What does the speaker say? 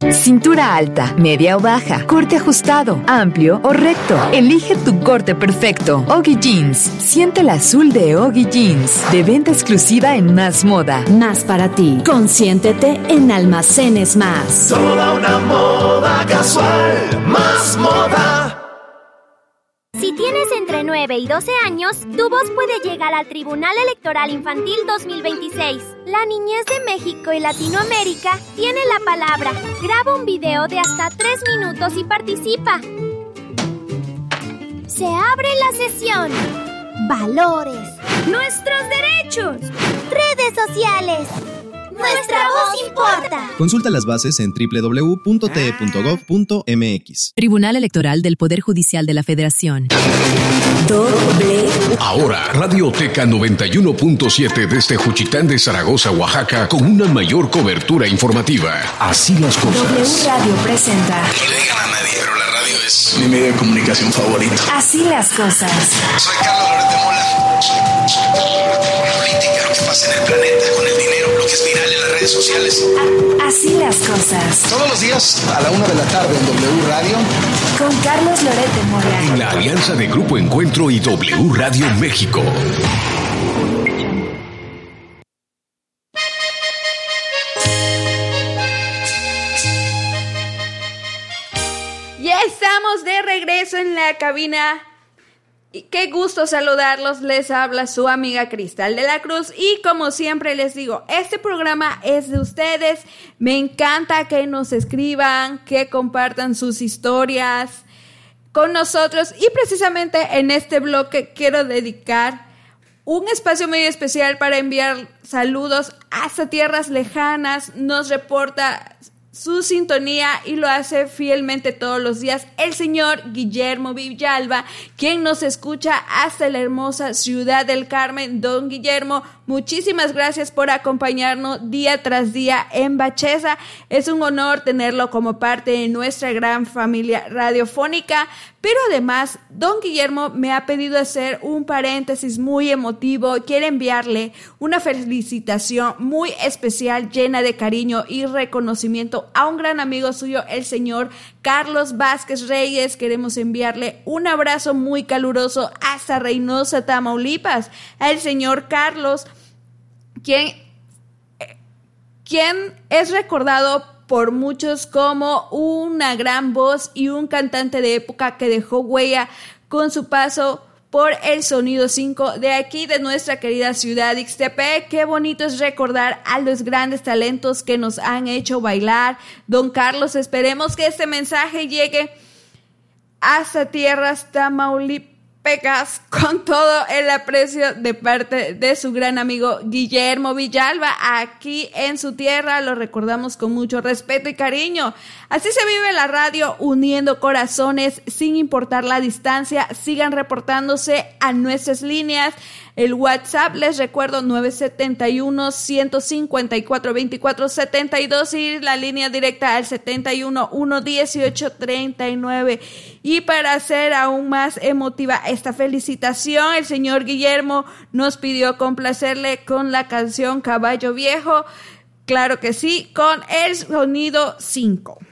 Cintura alta, media o baja, corte ajustado, amplio o recto. Elige tu corte perfecto. Oggy Jeans. Siente el azul de Oggy Jeans. De venta exclusiva en Más Moda. Más para ti. Consiéntete en Almacenes Más. Toda una moda casual. Más Moda. Si tienes entre 9 y 12 años, tu voz puede llegar al Tribunal Electoral Infantil 2026. La niñez de México y Latinoamérica tiene la palabra. Graba un video de hasta 3 minutos y participa. Se abre la sesión. Valores. Nuestros derechos. Redes sociales. Nuestra voz importa. Consulta las bases en www.te.gov.mx. Tribunal Electoral del Poder Judicial de la Federación. Ahora, Radioteca 91.7 desde Juchitán de Zaragoza, Oaxaca, con una mayor cobertura informativa. Así las cosas. W Radio presenta. No le digan a nadie, pero la radio es mi medio de comunicación favorito. Así las cosas. Soy Carlos Loret de Mola. Política, lo que pasa en el planeta, con el dinero, lo que es viral en las redes sociales. Así las cosas. Todos los días a la 1 de la tarde en W Radio. Con Carlos Loret de Mola. En la alianza de Grupo Encuentro y W Radio México. Ya estamos de regreso en la cabina. Y qué gusto saludarlos, les habla su amiga Cristal de la Cruz y como siempre les digo, este programa es de ustedes, me encanta que nos escriban, que compartan sus historias con nosotros y precisamente en este bloque quiero dedicar un espacio muy especial para enviar saludos hasta tierras lejanas. Nos reporta su sintonía y lo hace fielmente todos los días el señor Guillermo Villalba, quien nos escucha hasta la hermosa ciudad del Carmen. Don Guillermo, muchísimas gracias por acompañarnos día tras día en Bacheza. Es un honor tenerlo como parte de nuestra gran familia radiofónica, pero además, don Guillermo me ha pedido hacer un paréntesis muy emotivo. Quiere enviarle una felicitación muy especial, llena de cariño y reconocimiento a un gran amigo suyo, el señor Carlos Vázquez Reyes. Queremos enviarle un abrazo muy caluroso hasta Reynosa, Tamaulipas. Al señor Carlos, quien es recordado por muchos como una gran voz y un cantante de época que dejó huella con su paso por el Sonido 5 de aquí, de nuestra querida ciudad Ixtepec. Qué bonito es recordar a los grandes talentos que nos han hecho bailar. Don Carlos, esperemos que este mensaje llegue hasta tierras tamaulipecas con todo el aprecio de parte de su gran amigo Guillermo Villalba. Aquí en su tierra lo recordamos con mucho respeto y cariño. Así se vive la radio, uniendo corazones sin importar la distancia. Sigan reportándose a nuestras líneas. El WhatsApp, les recuerdo, 971-154-2472 y la línea directa al 71-118-39. Y para hacer aún más emotiva esta felicitación, el señor Guillermo nos pidió complacerle con la canción Caballo Viejo. Claro que sí, con el Sonido 5.